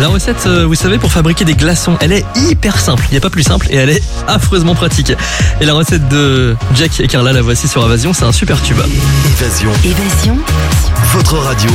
La recette, vous savez, pour fabriquer des glaçons, elle est hyper simple. Il n'y a pas plus simple et elle est affreusement pratique. Et la recette de Jack et Carla, la voici sur Évasion, c'est un super tube. Évasion. Votre radio.